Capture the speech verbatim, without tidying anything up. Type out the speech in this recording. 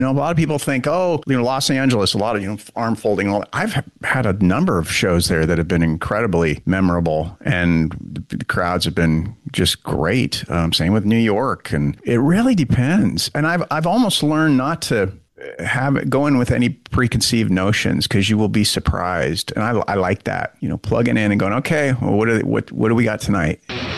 You know, a lot of people think, oh, you know, Los Angeles, a lot of, you know, arm folding. All I've had a number of shows there that have been incredibly memorable, and the crowds have been just great. Um, same with New York, and it really depends. And I've I've almost learned not to have it go in with any preconceived notions, because you will be surprised. And I, I like that, you know, plugging in and going, okay, well, what, are they, what, what do we got tonight?